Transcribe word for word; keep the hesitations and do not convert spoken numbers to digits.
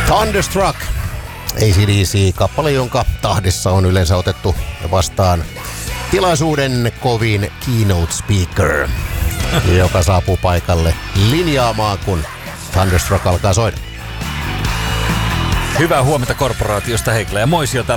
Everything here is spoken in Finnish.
Thunderstruck, A C D C-kappale, jonka tahdissa on yleensä otettu vastaan tilaisuuden kovin keynote speaker, joka saapuu paikalle linjaamaan, kun Thunderstruck alkaa soida. Hyvää huomenta korporaatiosta, Heikkilä ja Moisio.